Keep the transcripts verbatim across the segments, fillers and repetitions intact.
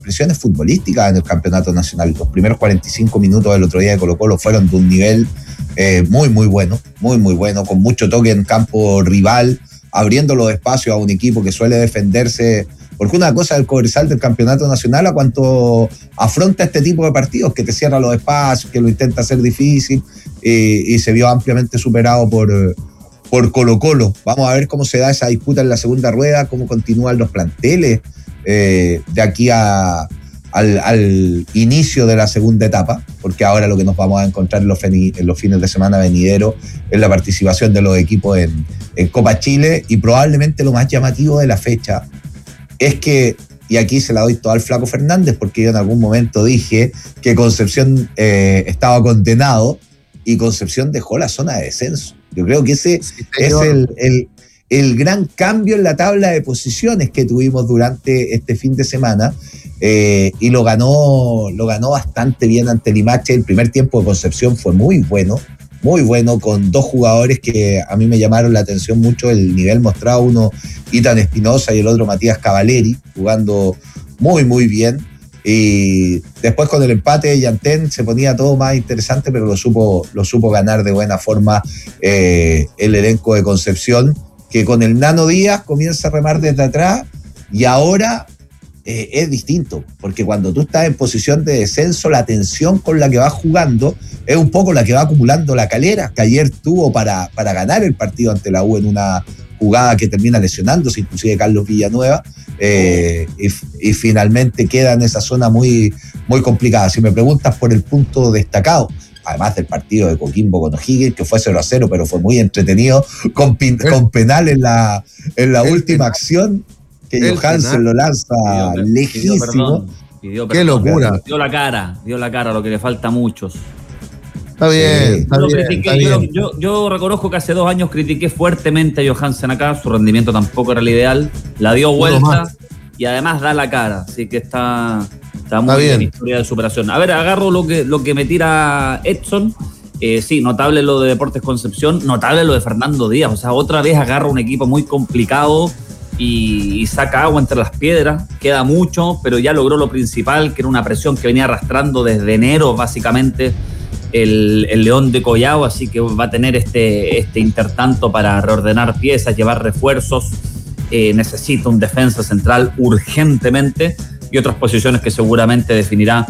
expresiones futbolísticas en el campeonato nacional. Los primeros cuarenta y cinco minutos del otro día de Colo-Colo fueron de un nivel eh, muy, muy bueno, muy, muy bueno, con mucho toque en campo rival, abriendo los espacios a un equipo que suele defenderse, porque una cosa es el Cobresal del campeonato nacional a cuanto afronta este tipo de partidos, que te cierra los espacios, que lo intenta hacer difícil, eh, y se vio ampliamente superado por, por Colo-Colo. Vamos a ver cómo se da esa disputa en la segunda rueda, cómo continúan los planteles eh, de aquí a, al, al inicio de la segunda etapa, porque ahora lo que nos vamos a encontrar en los, feni, en los fines de semana venideros es la participación de los equipos en, en Copa Chile, y probablemente lo más llamativo de la fecha es que, y aquí se la doy todo al Flaco Fernández, porque yo en algún momento dije que Concepción eh, estaba condenado y Concepción dejó la zona de descenso. Yo creo que ese sí, es el, el, el gran cambio en la tabla de posiciones que tuvimos durante este fin de semana, eh, y lo ganó, lo ganó bastante bien ante Limache. El primer tiempo de Concepción fue muy bueno, muy bueno, con dos jugadores que a mí me llamaron la atención mucho el nivel mostrado, uno Itan Espinosa y el otro Matías Cavaleri, jugando muy muy bien. Y después con el empate de Yantén se ponía todo más interesante, pero lo supo, lo supo ganar de buena forma eh, el elenco de Concepción, que con el Nano Díaz comienza a remar desde atrás, y ahora eh, es distinto, porque cuando tú estás en posición de descenso, la tensión con la que vas jugando es un poco la que va acumulando la Calera, que ayer tuvo para, para ganar el partido ante la U en una jugada que termina lesionándose, inclusive Carlos Villanueva, eh, y, y finalmente queda en esa zona muy, muy complicada. Si me preguntas por el punto destacado, además del partido de Coquimbo con O'Higgins, que fue cero a cero, pero fue muy entretenido, con, pin, con penal en la, en la última acción, que Johansen lo lanza pidió, lejísimo. Pidió perdón, pidió perdón, ¡qué locura! Dio la cara, dio la cara, lo que le falta a muchos. Está bien, sí, está yo, bien, critiqué, está yo, bien. Yo, yo reconozco que hace dos años critiqué fuertemente a Johansen acá, su rendimiento tampoco era el ideal, la dio vuelta y además da la cara, así que está, está muy está bien en historia de superación. A ver, agarro lo que, lo que me tira Edson. Eh, sí, notable lo de Deportes Concepción, notable lo de Fernando Díaz, o sea, otra vez agarra un equipo muy complicado y, y saca agua entre las piedras, queda mucho, pero ya logró lo principal, que era una presión que venía arrastrando desde enero básicamente el, el León de Collao, así que va a tener este, este intertanto para reordenar piezas, llevar refuerzos, eh, necesita un defensa central urgentemente y otras posiciones que seguramente definirá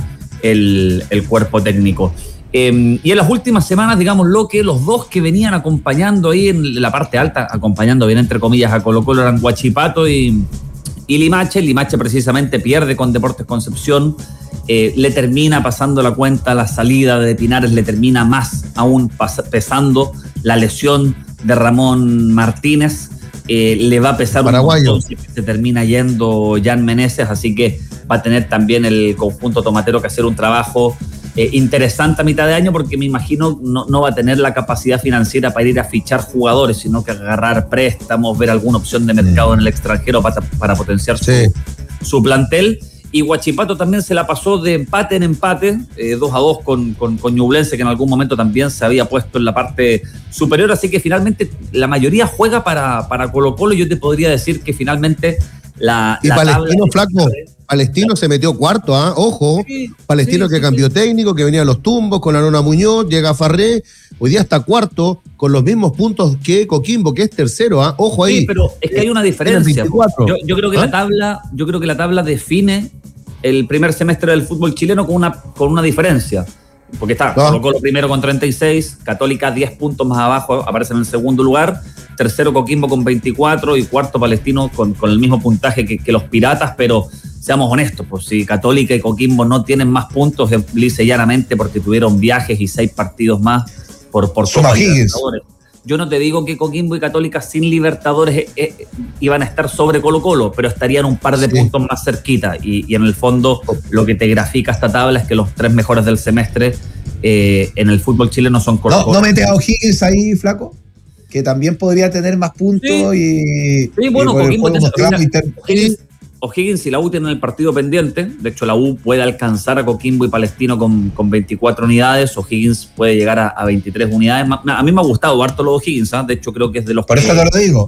el, el cuerpo técnico. Eh, y en las últimas semanas, digámoslo, que los dos que venían acompañando ahí en la parte alta, acompañando bien entre comillas a Colo-Colo, eran Huachipato y, y Limache. Limache precisamente pierde con Deportes Concepción, eh, le termina pasando la cuenta la salida de Pinares, le termina más aún pas- pesando la lesión de Ramón Martínez, eh, le va a pesar Paraguayo. un montón si se termina yendo Jan Meneses, así que va a tener también el conjunto tomatero que hacer un trabajo Eh, interesante a mitad de año, porque me imagino no, no va a tener la capacidad financiera para ir a fichar jugadores, sino que agarrar préstamos, ver alguna opción de mercado en el extranjero para, para potenciar su, sí. su plantel. Y Huachipato también se la pasó de empate en empate, eh, dos a dos con, con, con Ñublense, que en algún momento también se había puesto en la parte superior, así que finalmente la mayoría juega para, para Colo-Colo. Yo te podría decir que finalmente la, y la Palestino, tabla flaco, Palestino se metió cuarto, ¿ah? ¿eh? Ojo, sí, Palestino sí, que sí, cambió sí. técnico, que venía a los tumbos con Arona Muñoz, llega Farré, hoy día está cuarto, con los mismos puntos que Coquimbo, que es tercero, ¿ah? ¿eh? Ojo ahí. Sí, pero es que hay una diferencia. Yo, yo creo que ¿Ah? la tabla, yo creo que la tabla define el primer semestre del fútbol chileno con una, con una diferencia. Porque está ¿Ah? Colo-Colo primero con treinta y seis, Católica diez puntos más abajo, aparece en el segundo lugar, tercero Coquimbo con veinticuatro y cuarto Palestino con, con el mismo puntaje que, que los Piratas, pero seamos honestos, pues si Católica y Coquimbo no tienen más puntos, es lisa y llanamente porque tuvieron viajes y seis partidos más por, por Copa Libertadores. Yo no te digo que Coquimbo y Católica sin Libertadores eh, eh, iban a estar sobre Colo-Colo, pero estarían un par de sí. puntos más cerquita. Y, y en el fondo, lo que te grafica esta tabla es que los tres mejores del semestre eh, en el fútbol chileno son Colo-Colo. ¿No, no mete a O'Higgins ahí, flaco? Que también podría tener más puntos sí. y... Sí, bueno, y Coquimbo... O'Higgins, O'Higgins y la U tienen el partido pendiente. De hecho, la U puede alcanzar a Coquimbo y Palestino con, con veinticuatro unidades. O'Higgins puede llegar a, a veintitrés unidades. A mí me ha gustado harto lo de O'Higgins, ¿eh? De hecho, creo que es de los... Por eso te lo digo.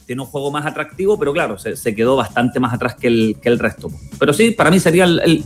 tiene un juego más atractivo, pero claro, se, se quedó bastante más atrás que el, que el resto. Pero sí, para mí sería el, el,